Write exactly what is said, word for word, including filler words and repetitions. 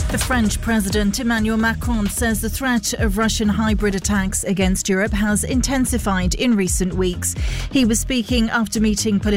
The French President Emmanuel Macron says the threat of Russian hybrid attacks against Europe has intensified in recent weeks. He was speaking after meeting politicians